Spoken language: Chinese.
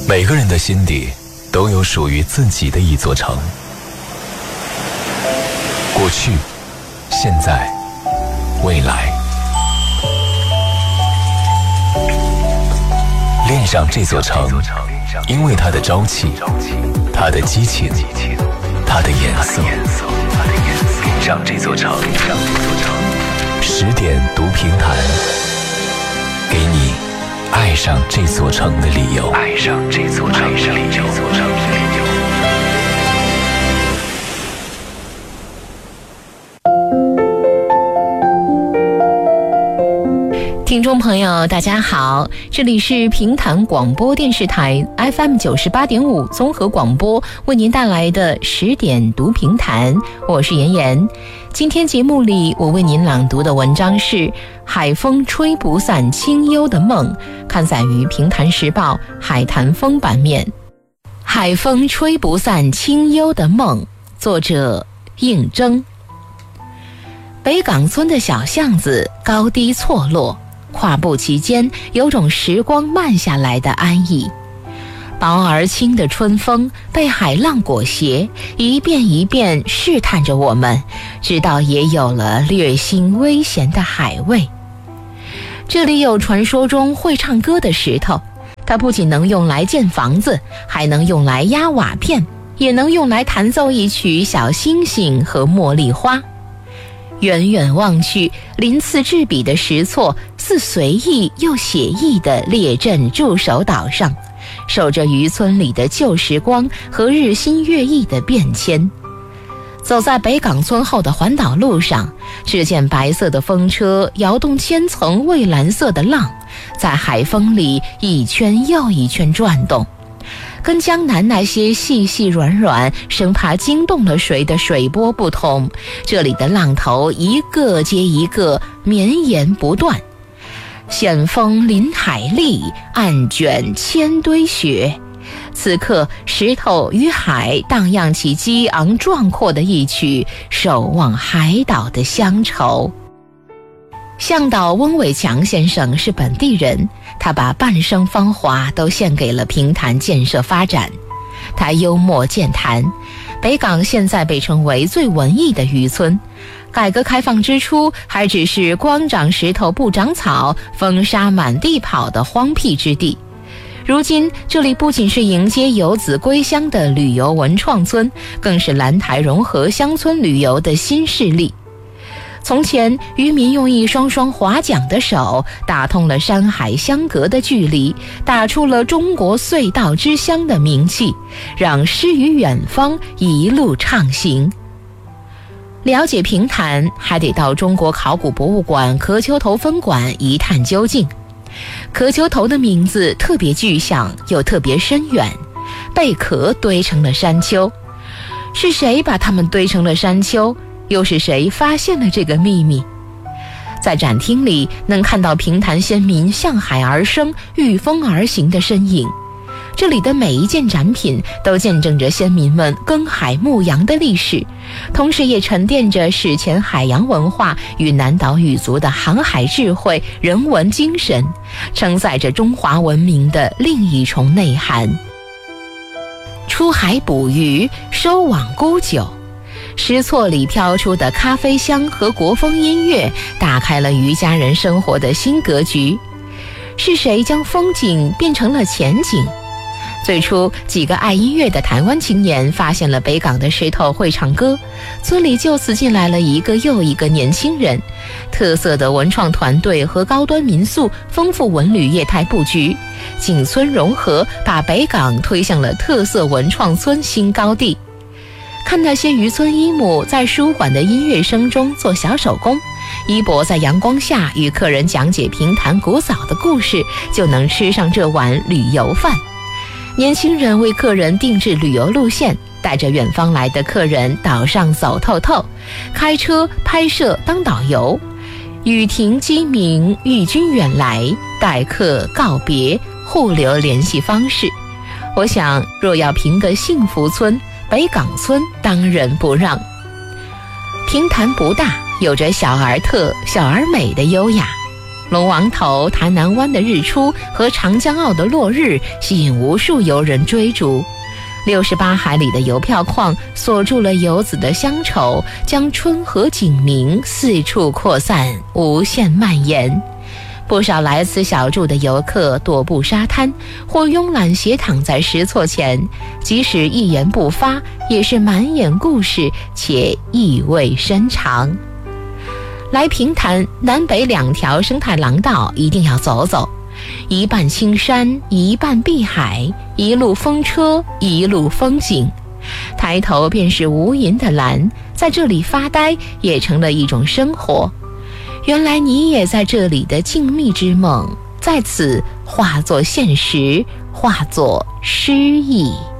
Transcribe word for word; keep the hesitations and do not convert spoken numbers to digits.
每个人的心底都有属于自己的一座城，过去、现在、未来。恋上这座城，因为它的朝气，它的激情，它的颜色。恋上这座城，十点读评弹，给你爱上这座城的理由。爱上这座城的理由。 听众朋友大家好，这里是平潭广播电视台 F M 九十八点五 综合广播为您带来的十点读评弹，我是妍妍。今天节目里我为您朗读的文章是海风吹不散清幽的梦，刊载于平潭时报海坛风版面。海风吹不散清幽的梦，作者应征。北港村的小巷子高低错落，跨步其间有种时光慢下来的安逸。薄而轻的春风被海浪裹挟，一遍一遍试探着我们，直到也有了略腥微咸的海味。这里有传说中会唱歌的石头，它不仅能用来建房子，还能用来压瓦片，也能用来弹奏一曲小星星和茉莉花。远远望去，鳞次栉比的石错似随意又写意地列阵驻守岛上，守着渔村里的旧时光和日新月异的变迁。走在北港村后的环岛路上，只见白色的风车摇动千层蔚蓝色的浪，在海风里一圈又一圈转动。跟江南那些细细软软生怕惊动了谁的水波不同，这里的浪头一个接一个，绵延不断。险峰临海立，岸卷千堆雪。此刻石头与海荡漾起激昂壮阔的一曲守望海岛的乡愁。向导翁伟强先生是本地人，他把半生芳华都献给了平潭建设发展。他幽默健谈，北港现在被称为最文艺的渔村，改革开放之初还只是光长石头不长草，风沙满地跑的荒僻之地。如今这里不仅是迎接游子归乡的旅游文创村，更是兰台融合乡村旅游的新势力。从前渔民用一双双划桨的手打通了山海相隔的距离，打出了中国隧道之乡的名气，让诗与远方一路畅行。了解平潭，还得到中国考古博物馆壳球头分馆一探究竟。壳球头的名字特别具象又特别深远，贝壳堆成了山丘。是谁把它们堆成了山丘？又是谁发现了这个秘密？在展厅里能看到平潭先民向海而生、御风而行的身影。这里的每一件展品都见证着先民们耕海牧羊的历史，同时也沉淀着史前海洋文化与南岛语族的航海智慧、人文精神，承载着中华文明的另一重内涵。出海捕鱼，收网沽酒。石错里飘出的咖啡香和国风音乐打开了渔家人生活的新格局。是谁将风景变成了前景？最初几个爱音乐的台湾青年发现了北港的石头会唱歌，村里就此进来了一个又一个年轻人。特色的文创团队和高端民宿，丰富文旅业态布局，景村融合，把北港推向了特色文创村新高地。看那些渔村姨母在舒缓的音乐声中做小手工，姨伯在阳光下与客人讲解平潭古早的故事，就能吃上这碗旅游饭。年轻人为客人定制旅游路线，带着远方来的客人岛上走透透，开车拍摄当导游。雨停鸡鸣，与君远来，待客告别，互留联系方式。我想若要评个幸福村，北港村当仁不让。平潭不大，有着小而特、小而美的优雅。 龙王头、潭南湾的日出和长江澳的落日吸引无数游人追逐。六十八海里的邮票矿锁住了游子的乡愁，将春和景明四处扩散，无限蔓延。不少来此小住的游客踱步沙滩，或慵懒斜躺在石厝前，即使一言不发，也是满眼故事且意味深长。来平潭南北两条生态廊道一定要走走，一半青山，一半碧海，一路风车，一路风景。抬头便是无垠的蓝，在这里发呆也成了一种生活。原来你也在这里的静谧之梦，在此化作现实，化作诗意。